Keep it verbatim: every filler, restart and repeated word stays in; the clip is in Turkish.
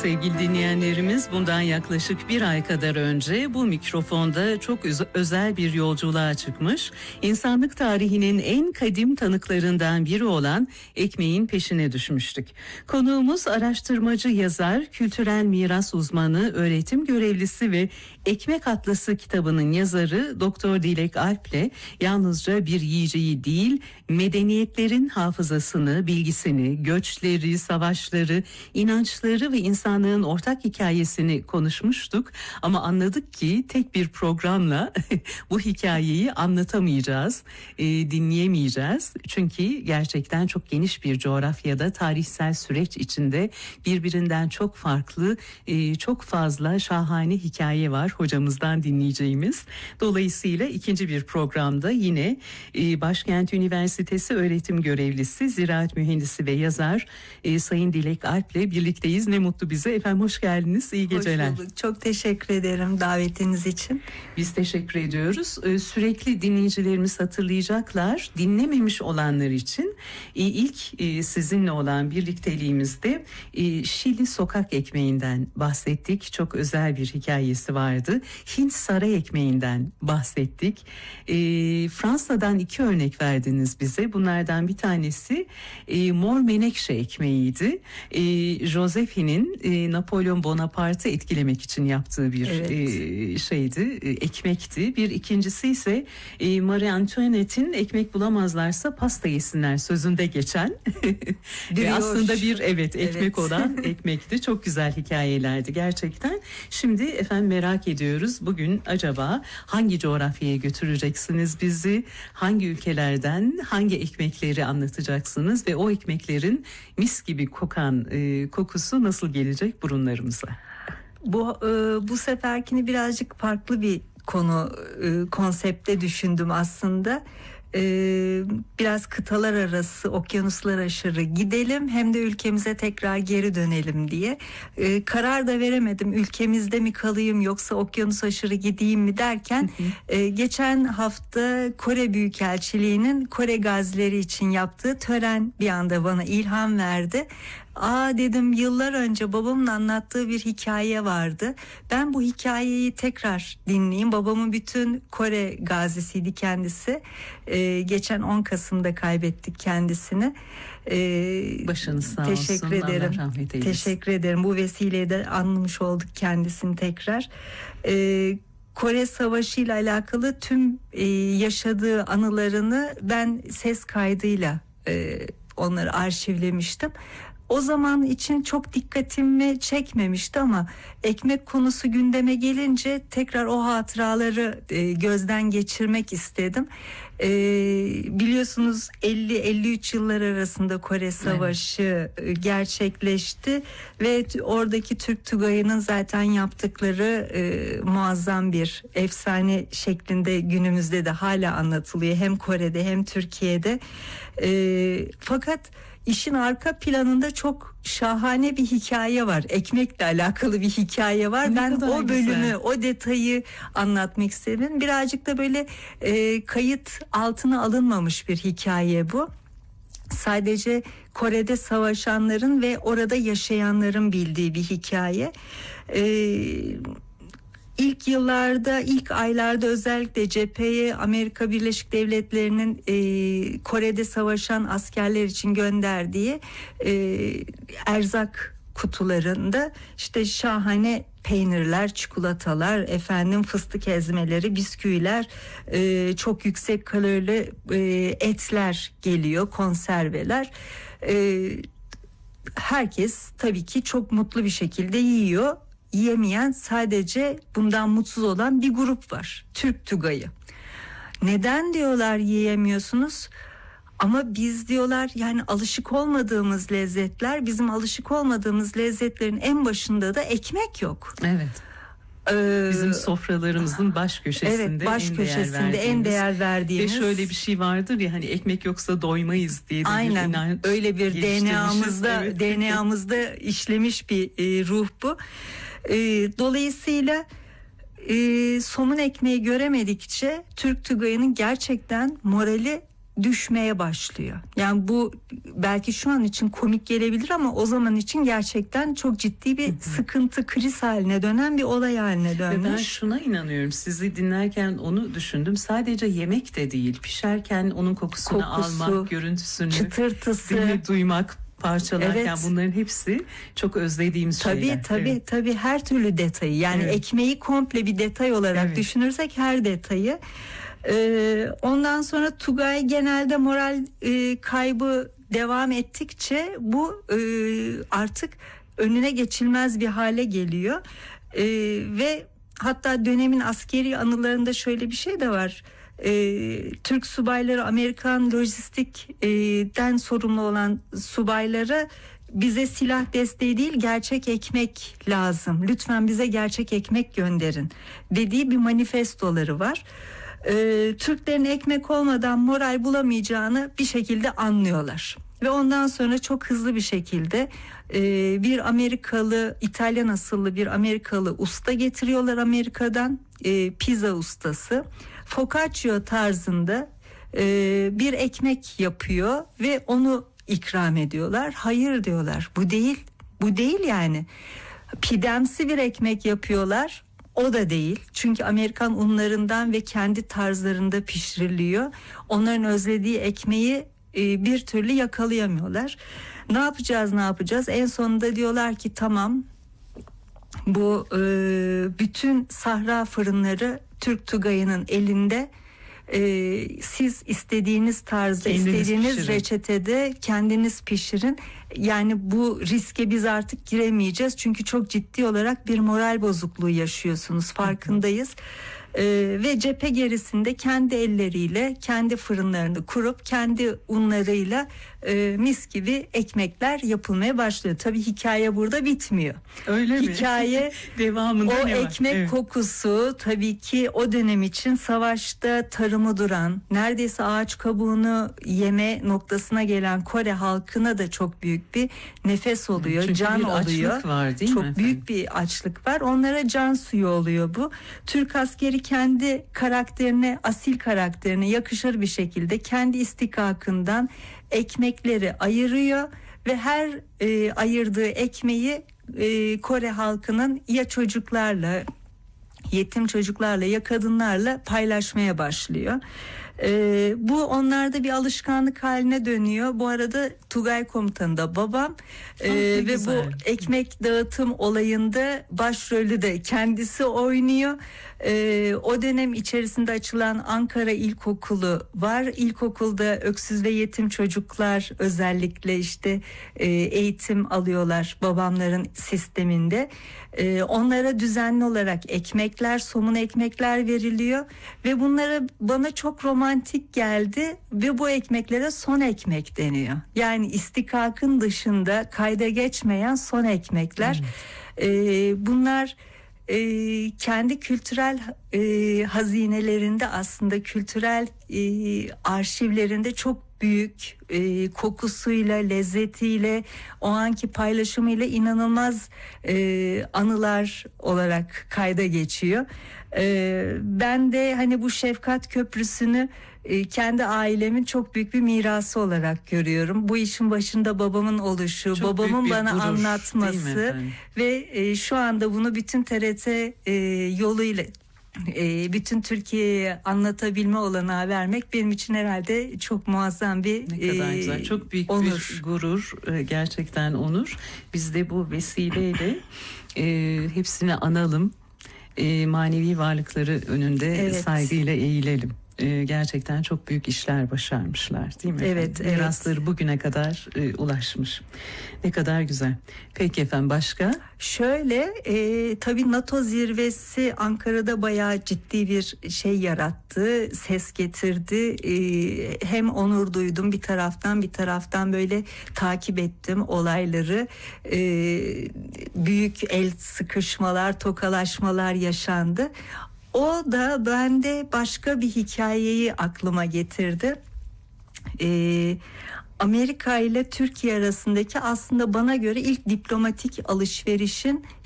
sevgili dinleyenlerimiz, bundan yaklaşık bir ay kadar önce bu mikrofonda çok öz- özel bir yolculuğa çıkmış, İnsanlık tarihinin en kadim tanıklarından biri olan ekmeğin peşine düşmüştük. Konuğumuz araştırmacı, yazar, kültürel miras uzmanı, öğretim görevlisi ve Ekmek Atlası kitabının yazarı Doktor Dilek Alp'le yalnızca bir yiyeceği değil, medeniyetlerin hafızasını, bilgisini, göçleri, savaşları, inançları ve insanlığın ortak hikayesini konuşmuştuk. Ama anladık ki tek bir programla bu hikayeyi anlatamayacağız, e, dinleyemeyeceğiz. Çünkü gerçekten çok geniş bir coğrafyada, tarihsel süreç içinde birbirinden çok farklı, e, çok fazla şahane hikaye var hocamızdan dinleyeceğimiz. Dolayısıyla ikinci bir programda yine e, Başkent Üniversitesi öğretim görevlisi, ziraat mühendisi ve yazar e, Sayın Dilek Alp'le birlikteyiz. Ne mutlu bize. Efendim hoş geldiniz. İyi geceler. Hoş bulduk. Çok teşekkür ederim davetiniz için. Biz teşekkür ediyoruz. Ee, sürekli dinleyicilerimiz hatırlayacaklar. Dinlememiş olanlar için e, ilk e, sizinle olan birlikteliğimizde e, Şili sokak ekmeğinden bahsettik. Çok özel bir hikayesi vardı. Hint saray ekmeğinden bahsettik. E, Fransa'dan iki örnek verdiniz bize. Bunlardan bir tanesi e, mor menekşe ekmeğiydi. E, Josephine'in e, Napolyon Bonaparte'ı etkilemek için yaptığı bir evet. e, şeydi, e, ekmekti. Bir ikincisi ise e, Marie Antoinette'in ekmek bulamazlarsa pasta yesinler sözünde geçen ve aslında bir evet ekmek evet. olan ekmekti. Çok güzel hikayelerdi gerçekten. Şimdi efendim merak ediyoruz, bugün acaba hangi coğrafyaya götüreceksiniz bizi? Hangi ülkelerden hangi ekmekleri anlatacaksınız ve o ekmeklerin mis gibi kokan e, kokusu nasıl gelecek burunlarımıza? Bu e, bu seferkini birazcık farklı bir konu e, konsepte düşündüm aslında. E, biraz kıtalar arası, okyanuslar aşırı gidelim, hem de ülkemize tekrar geri dönelim diye. E, karar da veremedim. Ülkemizde mi kalayım yoksa okyanus aşırı gideyim mi derken e, geçen hafta Kore Büyükelçiliği'nin Kore gazileri için yaptığı tören bir anda bana ilham verdi. Aa dedim, yıllar önce babamın anlattığı bir hikaye vardı. Ben bu hikayeyi tekrar dinleyeyim. Babamın bütün Kore gazisiydi kendisi. Ee, geçen on Kasım'da kaybettik kendisini. Ee, Başınız sağ teşekkür olsun. ederim. Allah rahmet eylesin. Teşekkür ederim. Bu vesileyle de anlamış olduk kendisini tekrar. Ee, Kore Savaşı ile alakalı tüm e, yaşadığı anılarını ben ses kaydıyla e, onları arşivlemiştim. O zaman için çok dikkatimi çekmemişti ama ekmek konusu gündeme gelince tekrar o hatıraları e, gözden geçirmek istedim. E, biliyorsunuz elli elli üç yıllar arasında Kore Savaşı evet. gerçekleşti ve oradaki Türk Tugayı'nın zaten yaptıkları e, muazzam bir efsane şeklinde günümüzde de hala anlatılıyor, hem Kore'de hem Türkiye'de. E, fakat İşin arka planında çok şahane bir hikaye var. Ekmekle alakalı bir hikaye var. Ne ben o bölümü, güzel. o detayı anlatmak istedim. Birazcık da böyle e, kayıt altına alınmamış bir hikaye bu. Sadece Kore'de savaşanların ve orada yaşayanların bildiği bir hikaye. Eee İlk yıllarda, ilk aylarda özellikle cepheye Amerika Birleşik Devletleri'nin e, Kore'de savaşan askerler için gönderdiği e, erzak kutularında işte şahane peynirler, çikolatalar, efendim fıstık ezmeleri, bisküviler, e, çok yüksek kalorili e, etler geliyor, konserveler. E, herkes tabii ki çok mutlu bir şekilde yiyor. Yiyemeyen, sadece bundan mutsuz olan bir grup var. Türk Tugayı. Neden diyorlar yiyemiyorsunuz? Ama biz diyorlar, yani alışık olmadığımız lezzetler, bizim alışık olmadığımız lezzetlerin en başında da ekmek yok. Evet. Ee, Bizim sofralarımızın baş köşesinde, evet, baş en köşesinde değer en değer verdiğimiz. Ve şöyle bir şey vardır ya, hani ekmek yoksa doymayız diye de aynen, bir inanç öyle bir D N A'mızda evet. D N A'mızda işlemiş bir e, ruh bu. E, dolayısıyla e, somun ekmeği göremedikçe Türk Tugayı'nın gerçekten morali düşmeye başlıyor. Yani bu belki şu an için komik gelebilir ama o zaman için gerçekten çok ciddi bir sıkıntı, kriz haline dönen bir olay haline dönmüş. Ve ben şuna inanıyorum, sizi dinlerken onu düşündüm. Sadece yemek de değil, pişerken onun kokusunu Kokusu, almak, görüntüsünü, çıtırtısı, dilini duymak, parçalarken evet. bunların hepsi çok özlediğimiz tabii, şeyler. Tabii tabii evet. tabii her türlü detayı, yani evet. ekmeği komple bir detay olarak evet. düşünürsek her detayı. Ee, ondan sonra Tugay genelde moral e, kaybı devam ettikçe bu e, artık önüne geçilmez bir hale geliyor. E, ve hatta dönemin askeri anılarında şöyle bir şey de var. Ee, Türk subayları Amerikan lojistikten sorumlu olan subaylara bize silah desteği değil gerçek ekmek lazım. Lütfen bize gerçek ekmek gönderin dediği bir manifestoları var. Ee, Türklerin ekmek olmadan moral bulamayacağını bir şekilde anlıyorlar. Ve ondan sonra çok hızlı bir şekilde e, bir Amerikalı, İtalyan asıllı bir Amerikalı usta getiriyorlar Amerika'dan, e, pizza ustası. Focaccia tarzında e, bir ekmek yapıyor ve onu ikram ediyorlar. Hayır diyorlar, bu değil, bu değil yani. Pidemsi bir ekmek yapıyorlar, o da değil. Çünkü Amerikan unlarından ve kendi tarzlarında pişiriliyor. Onların özlediği ekmeği e, bir türlü yakalayamıyorlar. Ne yapacağız, ne yapacağız? En sonunda diyorlar ki tamam, bu e, bütün sahra fırınları Türk Tugayı'nın elinde. Ee, siz istediğiniz tarzda, kendiniz istediğiniz pişirin. Reçetede kendiniz pişirin. Yani bu riske biz artık giremeyeceğiz. Çünkü çok ciddi olarak bir moral bozukluğu yaşıyorsunuz. Farkındayız. Ee, ve cephe gerisinde kendi elleriyle kendi fırınlarını kurup kendi unlarıyla e, mis gibi ekmekler yapılmaya başlıyor. Tabii hikaye burada bitmiyor. Öyle mi? Hikaye devamında o ne var? ekmek evet. kokusu tabii ki o dönem için savaşta tarımı duran, neredeyse ağaç kabuğunu yeme noktasına gelen Kore halkına da çok büyük bir nefes oluyor, çünkü can bir oluyor. Açlık var, değil çok mi büyük efendim? bir açlık var. Onlara can suyu oluyor bu. Türk askeri kendi karakterine, asil karakterine yakışır bir şekilde kendi istikakından ekmekleri ayırıyor ve her e, ayırdığı ekmeği e, Kore halkının ya çocuklarla, yetim çocuklarla ya kadınlarla paylaşmaya başlıyor. Ee, bu onlarda bir alışkanlık haline dönüyor. Bu arada Tugay komutanı da babam ee, ve güzel. Bu ekmek dağıtım olayında başrolü de kendisi oynuyor. Ee, o dönem içerisinde açılan Ankara İlkokulu var. İlkokulda öksüz ve yetim çocuklar özellikle işte e, eğitim alıyorlar babamların sisteminde. Ee, onlara düzenli olarak ekmekler, somun ekmekler veriliyor ve bunlara bana çok romantik geldi ve bu ekmeklere son ekmek deniyor. Yani istikakın dışında kayda geçmeyen son ekmekler. Hmm. Ee, bunlar e, kendi kültürel e, hazinelerinde, aslında kültürel e, arşivlerinde çok büyük e, kokusuyla, lezzetiyle, o anki paylaşımıyla inanılmaz e, anılar olarak kayda geçiyor. E, ben de hani bu şefkat köprüsünü e, kendi ailemin çok büyük bir mirası olarak görüyorum. Bu işin başında babamın oluşu, çok babamın bana gurur, anlatması ve e, şu anda bunu bütün T R T e, yoluyla bütün Türkiye'ye anlatabilme olanağı vermek benim için herhalde çok muazzam bir ne kadar e, güzel, çok büyük onur. Bir gurur, gerçekten onur. Biz de bu vesileyle e, hepsini analım, e, manevi varlıkları önünde evet. saygıyla eğilelim. Ee, gerçekten çok büyük işler başarmışlar, değil mi? Evet, efendim? Mirasları evet. bugüne kadar e, ulaşmış. Ne kadar güzel. Peki efendim, başka? Şöyle e, tabii NATO zirvesi Ankara'da bayağı ciddi bir şey yarattı, ses getirdi. E, hem onur duydum bir taraftan, bir taraftan böyle takip ettim olayları. E, büyük el sıkışmalar, tokalaşmalar yaşandı. O da bende başka bir hikayeyi aklıma getirdi. Ee, Amerika ile Türkiye arasındaki aslında bana göre ilk diplomatik alışverişin